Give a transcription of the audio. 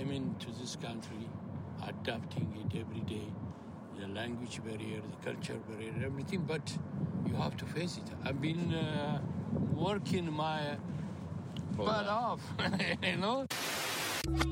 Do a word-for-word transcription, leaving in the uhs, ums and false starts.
coming to this country, adapting it every day, the language barrier, the culture barrier, everything, but you have to face it. I've been uh, working my butt off, you know?